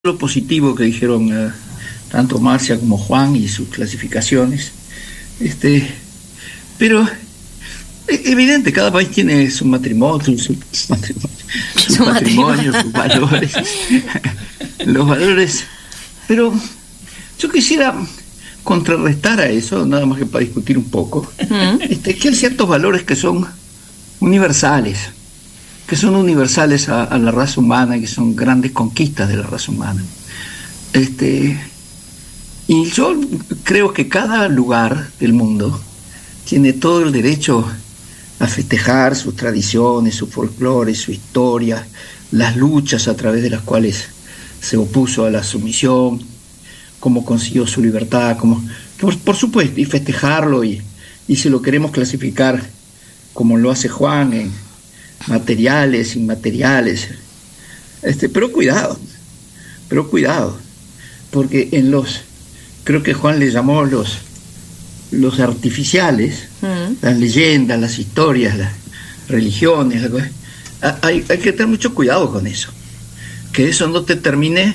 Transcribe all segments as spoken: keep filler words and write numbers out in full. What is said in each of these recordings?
lo positivo que dijeron uh, tanto Marcia como Juan y sus clasificaciones, este, pero es evidente, cada país tiene su matrimonio, su, su matrimonio, su, su patrimonio, matrimonio. Sus valores, los valores, pero yo quisiera contrarrestar a eso, nada más que para discutir un poco, uh-huh. este, que hay ciertos valores que son universales, que son universales a, a la raza humana, que son grandes conquistas de la raza humana. Este, y yo creo que cada lugar del mundo tiene todo el derecho a festejar sus tradiciones, su folclore, su historia, las luchas a través de las cuales se opuso a la sumisión, cómo consiguió su libertad, cómo, por, por supuesto, y festejarlo, y, y si lo queremos clasificar como lo hace Juan, en materiales, inmateriales, este, pero cuidado, pero cuidado, porque en los, creo que Juan le llamó los, los artificiales, mm. las leyendas, las historias, las religiones, la, hay, hay que tener mucho cuidado con eso, que eso no te termine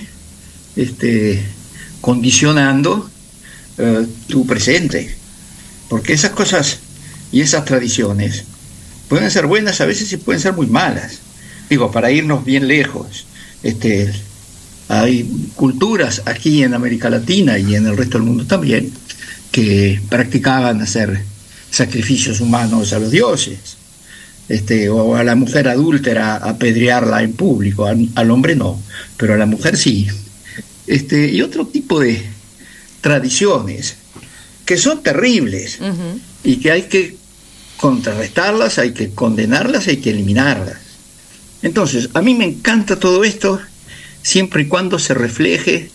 este, condicionando uh, tu presente, porque esas cosas y esas tradiciones pueden ser buenas a veces y pueden ser muy malas. Digo, para irnos bien lejos, este, hay culturas aquí en América Latina y en el resto del mundo también que practicaban hacer sacrificios humanos a los dioses, este, o a la mujer adúltera apedrearla en público, al, al hombre no, pero a la mujer sí. Este, y otro tipo de tradiciones que son terribles, uh-huh. y que hay que contrarrestarlas, hay que condenarlas, hay que eliminarlas. Entonces, a mí me encanta todo esto siempre y cuando se refleje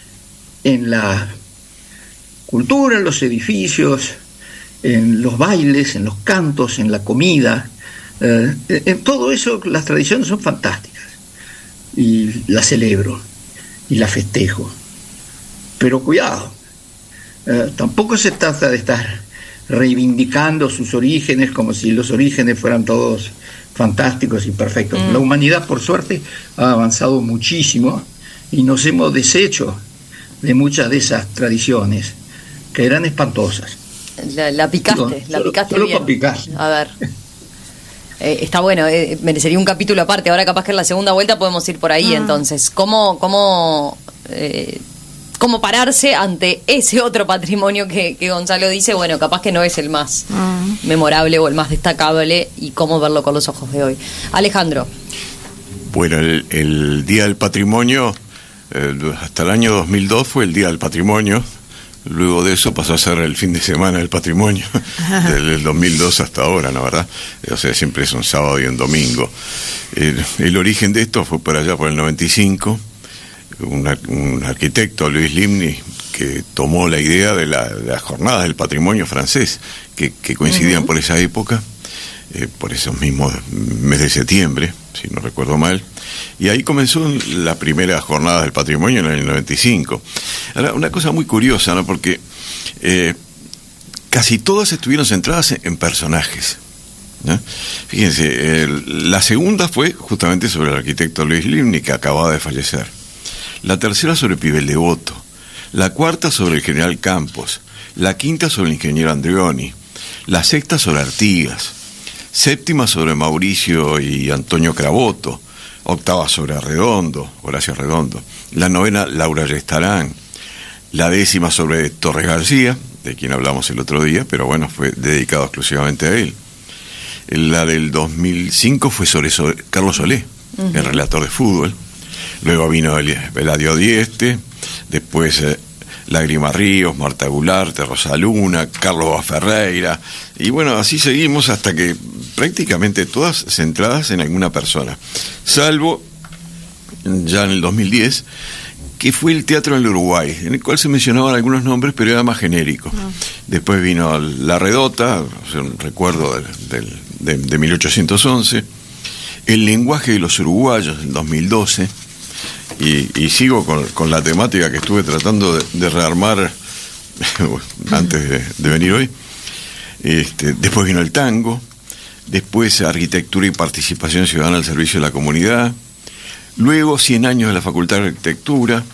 en la cultura, en los edificios, en los bailes, en los cantos, en la comida, eh, en todo eso. Las tradiciones son fantásticas y las celebro y las festejo, pero cuidado, eh, tampoco se trata de estar reivindicando sus orígenes como si los orígenes fueran todos fantásticos y perfectos. Mm. La humanidad, por suerte, ha avanzado muchísimo y nos hemos deshecho de muchas de esas tradiciones que eran espantosas. La, la picaste, Digo, la solo, picaste solo bien. Para picar. A ver. Eh, está bueno, eh, merecería un capítulo aparte. Ahora capaz que en la segunda vuelta podemos ir por ahí. Ah. Entonces, ¿cómo... cómo eh, cómo pararse ante ese otro patrimonio que, que Gonzalo dice, bueno, capaz que no es el más mm. memorable o el más destacable, y cómo verlo con los ojos de hoy? Alejandro. Bueno, el, el Día del Patrimonio, eh, hasta el año dos mil dos fue el Día del Patrimonio. Luego de eso pasó a ser el fin de semana del patrimonio, desde el dos mil dos hasta ahora, ¿no, verdad? O sea, siempre es un sábado y un domingo. El, el origen de esto fue por allá por el noventa y cinco. Una, un arquitecto, Louis Limny, que tomó la idea de, la, de las jornadas del patrimonio francés, que, que coincidían uh-huh. por esa época, eh, por esos mismos mes de septiembre, si no recuerdo mal, y ahí comenzó la primera jornada del patrimonio en el noventa y cinco. Ahora, una cosa muy curiosa, ¿no? Porque eh, casi todas estuvieron centradas en, en personajes, ¿no? Fíjense, eh, la segunda fue justamente sobre el arquitecto Louis Limny, que acababa de fallecer. La tercera sobre Pibel Devoto, la cuarta sobre el general Campos, la quinta sobre el ingeniero Andreoni, la sexta sobre Artigas, séptima sobre Mauricio y Antonio Craboto, octava sobre Redondo, Horacio Redondo, la novena Laura Restarán, la décima sobre Torres García, de quien hablamos el otro día, pero bueno, fue dedicado exclusivamente a él. La del dos mil cinco fue sobre, sobre Carlos Solé, uh-huh. el relator de fútbol. Luego vino Eladio Dieste, después eh, Lágrima Ríos, Marta Goulart, Rosa Luna, Carlos Ferreira, y bueno, así seguimos hasta que prácticamente todas centradas en alguna persona, salvo ya en el dos mil diez, que fue el Teatro del Uruguay, en el cual se mencionaban algunos nombres, pero era más genérico. No. Después vino La Redota, o sea, un recuerdo del, del, de, de mil ochocientos once, El lenguaje de los uruguayos, en dos mil doce, Y, y sigo con, con la temática que estuve tratando de, de rearmar antes de, de venir hoy. Este, después vino el tango, después arquitectura y participación ciudadana al servicio de la comunidad, Luego cien años de la Facultad de Arquitectura,